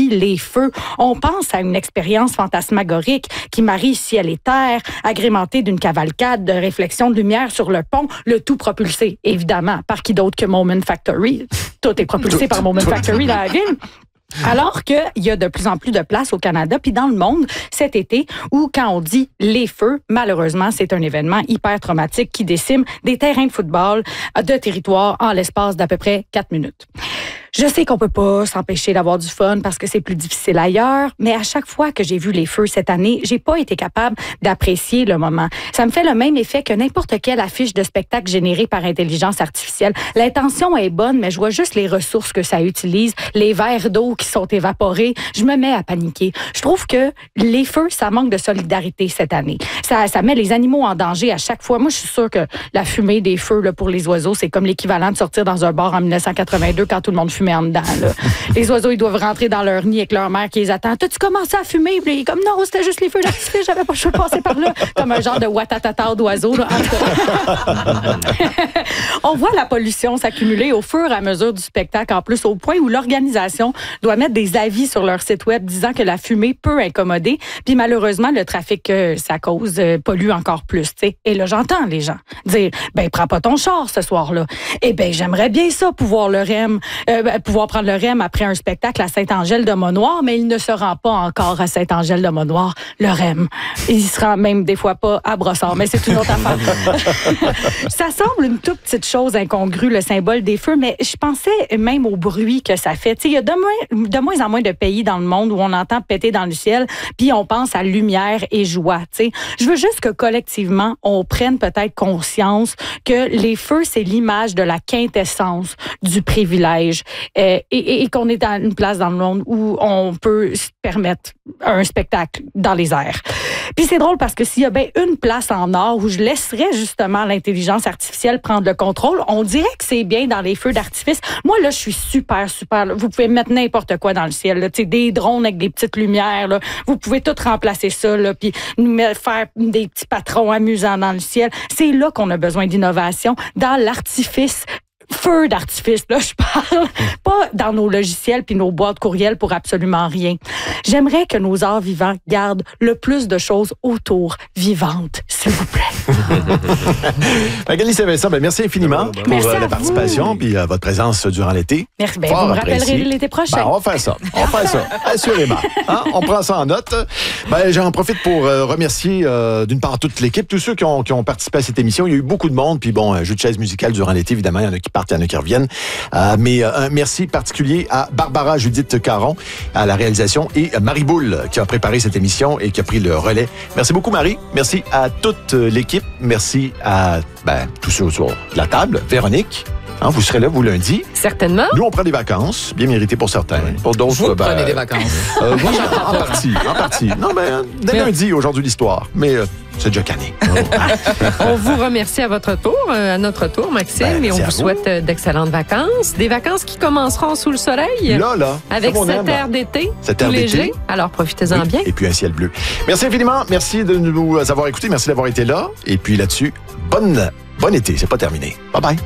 dit les feux, on pense à une expérience fantasmagorique qui marie ciel et terre, agrémentée d'une cavalcade de réflexions de lumière sur le pont, le tout propulsé, évidemment, par qui d'autre que Moment Factory. Tout est propulsé par Moment Factory dans la ville. Alors qu'il y a de plus en plus de places au Canada puis dans le monde cet été où quand on dit les feux, malheureusement, c'est un événement hyper traumatique qui décime des terrains de football de territoire en l'espace d'à peu près 4 minutes. Je sais qu'on peut pas s'empêcher d'avoir du fun parce que c'est plus difficile ailleurs, mais à chaque fois que j'ai vu les feux cette année, j'ai pas été capable d'apprécier le moment. Ça me fait le même effet que n'importe quelle affiche de spectacle générée par intelligence artificielle. L'intention est bonne, mais je vois juste les ressources que ça utilise, les verres d'eau qui sont évaporés. Je me mets à paniquer. Je trouve que les feux, ça manque de solidarité cette année. Ça met les animaux en danger à chaque fois. Moi, je suis sûre que la fumée des feux là, pour les oiseaux, c'est comme l'équivalent de sortir dans un bar en 1982 quand tout le monde fumait en dedans. Là. Les oiseaux, ils doivent rentrer dans leur nid avec leur mère qui les attend. T'as-tu commencé à fumer? Puis il est comme, non, c'était juste les feux d'artifice, j'avais pas le choix de passer par là. Comme un genre de watatata d'oiseaux. Là, on voit la pollution s'accumuler au fur et à mesure du spectacle, en plus, au point où l'organisation doit mettre des avis sur leur site web disant que la fumée peut incommoder. Puis malheureusement, le trafic que ça cause pollue encore plus. T'sais. Et là, j'entends les gens dire, ben prends pas ton char ce soir-là. Eh ben j'aimerais bien ça, pouvoir prendre le REM après un spectacle à Saint-Angèle-de-Mont-Noir, mais il ne se rend pas encore à Saint-Angèle-de-Mont-Noir, le REM. Il se rend même des fois pas à Brossard, mais c'est une autre affaire. Ça semble une toute petite chose incongrue, le symbole des feux, mais je pensais même au bruit que ça fait. Il y a de moins en moins de pays dans le monde où on entend péter dans le ciel, puis on pense à lumière et joie. T'sais. Je veux juste que collectivement, on prenne peut-être conscience que les feux, c'est l'image de la quintessence du privilège et qu'on est à une place dans le monde où on peut se permettre un spectacle dans les airs. Puis c'est drôle parce que s'il y a bien une place en or où je laisserais justement l'intelligence artificielle prendre le contrôle, on dirait que c'est bien dans les feux d'artifice. Moi, là, je suis super. Là. Vous pouvez mettre n'importe quoi dans le ciel. Là. Des drones avec des petites lumières. Là. Vous pouvez tout remplacer ça, là, puis nous faire des petits patrons amusants dans le ciel. C'est là qu'on a besoin d'innovation, dans l'artifice. Feu d'artifice, là, je parle. Pas dans nos logiciels puis nos boîtes courriels pour absolument rien. J'aimerais que nos arts vivants gardent le plus de choses autour vivantes, s'il vous plaît. Magali Saint-Vincent, merci infiniment pour la participation puis votre présence durant l'été. Merci. Vous me rappellerez l'été prochain. On va faire ça. Assurément. Hein? On prend ça en note. J'en profite pour remercier d'une part toute l'équipe, tous ceux qui ont participé à cette émission. Il y a eu beaucoup de monde. Puis bon, un jeu de chaise musicale durant l'été, évidemment. Il y en a qui partent, il y en a qui reviennent. Mais un merci particulier à Barbara Judith Caron à la réalisation et Marie Boule qui a préparé cette émission et qui a pris le relais. Merci beaucoup, Marie. Merci à toute l'équipe. Merci à tous ceux autour de la table. Véronique. Hein, vous serez là, vous, lundi. Certainement. Nous, on prend des vacances, bien méritées pour certains. Pour d'autres, vous prenez des vacances. Oui, en partie. Non, dès lundi, aujourd'hui, l'histoire. Mais c'est déjà canné. On vous remercie à notre tour, Maxime, et on vous souhaite d'excellentes vacances. Des vacances qui commenceront sous le soleil. Là. Avec cet air d'été. Cet air léger. Alors, profitez-en bien. Et puis un ciel bleu. Merci infiniment. Merci de nous avoir écoutés. Merci d'avoir été là. Et puis là-dessus, bon été. C'est pas terminé. Bye-bye.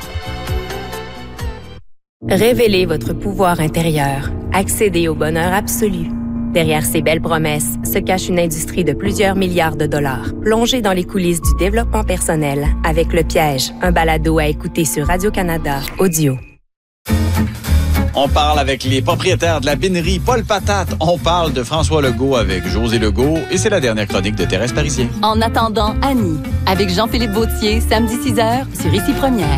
Révélez votre pouvoir intérieur. Accédez au bonheur absolu. Derrière ces belles promesses se cache une industrie de plusieurs milliards de dollars. Plongez dans les coulisses du développement personnel avec Le Piège, un balado à écouter sur Radio-Canada Audio. On parle avec les propriétaires de la binerie Paul Patate. On parle de François Legault avec José Legault. Et c'est la dernière chronique de Thérèse Parisien. En attendant, Annie, avec Jean-Philippe Vautier, samedi 6h sur Ici Première.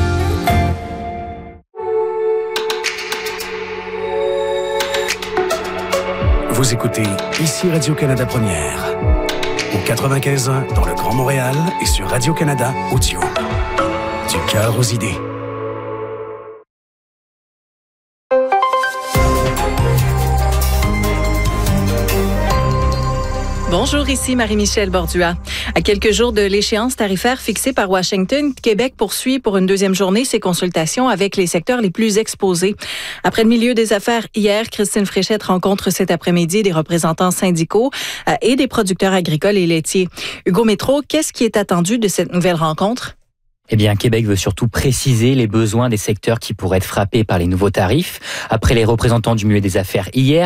Vous écoutez Ici Radio-Canada Première, au 95.1 dans le Grand Montréal et sur Radio-Canada Audio. Du cœur aux idées. Bonjour, ici Marie-Michèle Bordua. À quelques jours de l'échéance tarifaire fixée par Washington, Québec poursuit pour une deuxième journée ses consultations avec les secteurs les plus exposés. Après le milieu des affaires hier, Christine Fréchette rencontre cet après-midi des représentants syndicaux et des producteurs agricoles et laitiers. Hugo Métro, qu'est-ce qui est attendu de cette nouvelle rencontre? Eh bien, Québec veut surtout préciser les besoins des secteurs qui pourraient être frappés par les nouveaux tarifs. Après les représentants du milieu des affaires hier,